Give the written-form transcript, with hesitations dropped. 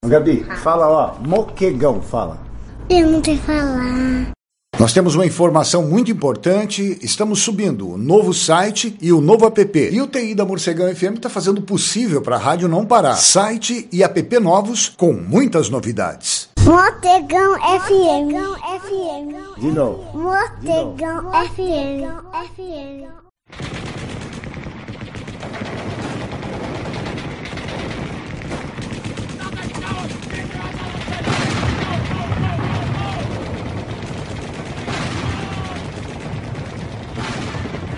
Gabi, fala ó, moquegão, fala. Eu não sei falar. Nós temos uma informação muito importante, estamos subindo o novo site e o novo app. E o TI da Morcegão FM está fazendo o possível para a rádio não parar. Site e app novos com muitas novidades. Morcegão FM. De novo. Morcegão FM.